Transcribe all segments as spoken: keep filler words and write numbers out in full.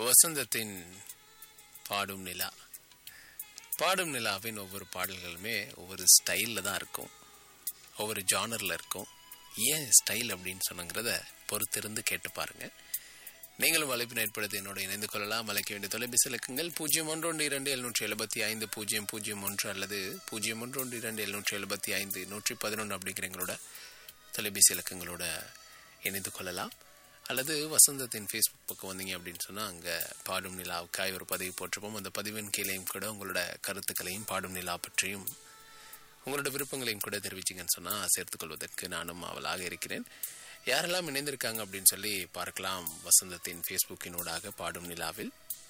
வசந்தத்தின் பாடும் நிலா. பாடும் நிலாவின் ஒவ்வொரு பாடல்களுமே ஒவ்வொரு ஸ்டைலில் தான் இருக்கும், ஒவ்வொரு ஜானரில் இருக்கும். ஏன் ஸ்டைல் அப்படின்னு சொன்னங்கிறத பொறுத்திருந்து கேட்டு பாருங்க. நீங்களும் அழைப்பினை ஏற்படுத்தி என்னோட இணைந்து கொள்ளலாம். அழைக்க வேண்டிய தொலைபேசி இலக்கங்கள் பூஜ்ஜியம் ஒன்று ஒன்று இரண்டு எழுநூற்றி எழுபத்தி ஐந்து பூஜ்ஜியம் பூஜ்ஜியம் ஒன்று அல்லது பூஜ்ஜியம் ஒன்று ஒன்று இரண்டு எழுநூற்றி எழுபத்தி ஐந்து நூற்றி பதினொன்று அப்படிங்கிற எங்களோட தொலைபேசி இலக்கங்களோட இணைந்து கொள்ளலாம். அல்லது வசந்தத்தின் ஃபேஸ்புக் பக்கம் வந்தீங்க அப்படின்னு சொன்னால் அங்கே பாடும் நிலாவுக்காய் ஒரு பதிவு போட்டிருப்போம். அந்த பதிவின் கீழேயும் கூட உங்களோட கருத்துக்களையும் பாடும் நிலா பற்றியும் உங்களோட விருப்பங்களையும் கூட தெரிவிச்சிங்கன்னு சொன்னால் சேர்த்துக்கொள்வதற்கு நானும் ஆவலாக இருக்கிறேன். யாரெல்லாம் இணைந்திருக்காங்க அப்படின்னு சொல்லி பார்க்கலாம். வசந்தத்தின் ஃபேஸ்புக்கினூடாக பாடும் நிலாவில்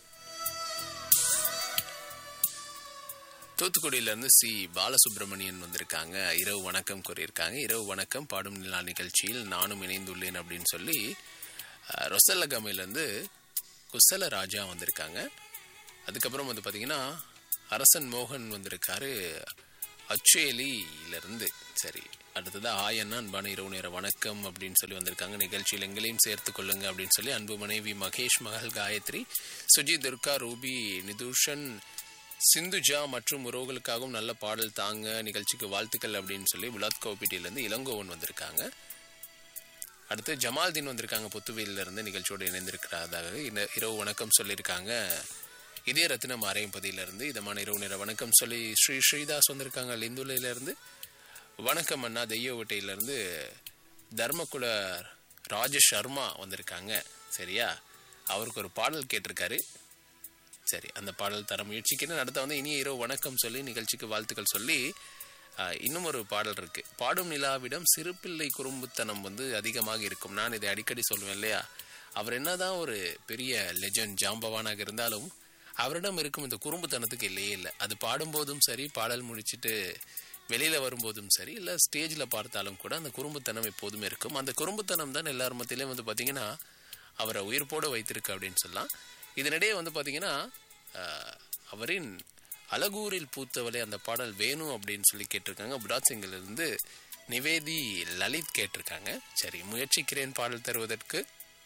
தூத்துக்குடியிலேருந்து சி பாலசுப்ரமணியன் வந்திருக்காங்க. இரவு வணக்கம் கூறியிருக்காங்க. இரவு வணக்கம், பாடும் நிலா நிகழ்ச்சியில் நானும் இணைந்துள்ளேன் அப்படின்னு சொல்லி ரொசல்லகமையிலேருந்து குசல ராஜா வந்திருக்காங்க. அதுக்கப்புறம் வந்து பார்த்தீங்கன்னா அரசன் மோகன் வந்திருக்காரு அச்சேலியிலிருந்து. சரி, அடுத்தது ஆயண்ணா அன்பான இரவு நேர வணக்கம் அப்படின்னு சொல்லி வந்திருக்காங்க. நிகழ்ச்சியில் எங்களையும் சேர்த்து கொள்ளுங்க அப்படின்னு சொல்லி அன்பு மனைவி மகேஷ், மகள் காயத்ரி, சுஜி, துர்கா, ரூபி, நிதூஷன், சிந்துஜா மற்றும் உறவுகளுக்காகவும் நல்ல பாடல் தாங்க, நிகழ்ச்சிக்கு வாழ்த்துக்கள் அப்படின்னு சொல்லி விளாத் கோபிட்டியிலேருந்து இளங்கோவன் வந்திருக்காங்க. அடுத்து ஜமால்தீன் வந்திருக்காங்க புத்துவேலிருந்து, நிகழ்ச்சியோடு இணைந்திருக்கிறதாக இரவு வணக்கம் சொல்லியிருக்காங்க. இதே ரத்தினம் ஆரையம்பதியிலிருந்து இதமான இரவு நேர வணக்கம் சொல்லி ஸ்ரீ ஸ்ரீதாஸ் வந்திருக்காங்க லிந்துலையிலேருந்து. வணக்கம் அண்ணா தெய்யோவட்டையிலேருந்து தர்மகுல ராஜ சர்மா வந்திருக்காங்க. சரியா, அவருக்கு ஒரு பாடல் கேட்டிருக்காரு. சரி, அந்த பாடல் தர முயற்சிக்கிறேன். அடுத்த வந்து இனிய இரவு வணக்கம் சொல்லி நிகழ்ச்சிக்கு வாழ்த்துக்கள் சொல்லி இன்னும் ஒரு பாடல் இருக்கு. பாடும் நிலாவிடம் சிறுபிள்ளை குறும்புத்தனம் வந்து அதிகமாக இருக்கும். நான் இதை அடிக்கடி சொல்லுவேன் இல்லையா. அவர் என்னதான் ஒரு பெரிய லெஜண்ட் ஜாம்பவானாக இருந்தாலும் அவரிடம் இருக்கும் இந்த குறும்புத்தனத்துக்கு இல்லையே இல்லை. அது பாடும்போதும் சரி, பாடல் முடிச்சுட்டு வெளியில வரும்போதும் சரி, இல்லை ஸ்டேஜில் பார்த்தாலும் கூட அந்த குறும்புத்தனம் எப்போதுமே இருக்கும். அந்த குறும்புத்தனம் தான் எல்லார் மத்தியிலையும் வந்து பார்த்தீங்கன்னா அவரை உயிர்ப்போடு வைத்திருக்கு அப்படின்னு சொல்லலாம். இதனிடையே வந்து பார்த்தீங்கன்னா அவரின் அழகூரில் பூத்தவளை அந்த பாடல் வேணும் அப்படின்னு சொல்லி கேட்டிருக்காங்க. புடாத் சிங்கிலிருந்து நிவேதி லலித் கேட்டிருக்காங்க. சரி, முயற்சிக்கிறேன் பாடல் தருவதற்கு.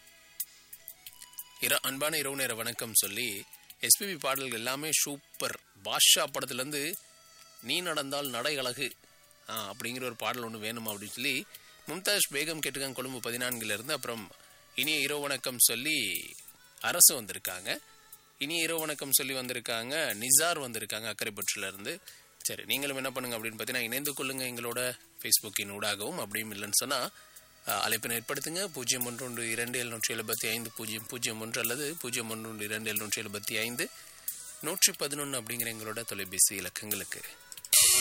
இர அன்பான இரவு நேர வணக்கம் சொல்லி எஸ்பிபி பாடல்கள் எல்லாமே சூப்பர். பாஷா படத்துலேருந்து நீ நடந்தால் நடை அழகு ஆ அப்படிங்கிற ஒரு பாடல் ஒன்று வேணுமா அப்படின்னு சொல்லி மும்தாஜ் பேகம் கேட்டிருக்காங்க கொழும்பு பதினான்குலேருந்து. அப்புறம் இனிய இரவு வணக்கம் சொல்லி அரசு வந்திருக்காங்க. இனிய இரவு வணக்கம் சொல்லி வந்திருக்காங்க நிசார் வந்திருக்காங்க அக்கரைப்பற்றிலிருந்து. சரி, நீங்களும் என்ன பண்ணுங்க அப்படின்னு பார்த்தீங்கன்னா இணைந்து கொள்ளுங்க எங்களோட ஃபேஸ்புக்கின் ஊடாகவும். அப்படியும் இல்லைன்னு சொன்னால் அழைப்பினை ஏற்படுத்துங்க. பூஜ்ஜியம் ஒன்று ஒன்று இரண்டு எழுநூற்றி எழுபத்தி ஐந்து பூஜ்ஜியம் பூஜ்ஜியம் ஒன்று அல்லது பூஜ்ஜியம் ஒன்று ஒன்று இரண்டு எழுநூற்றி எழுபத்தி ஐந்து நூற்றி பதினொன்று அப்படிங்கிற எங்களோட தொலைபேசி இலக்கங்களுக்கு.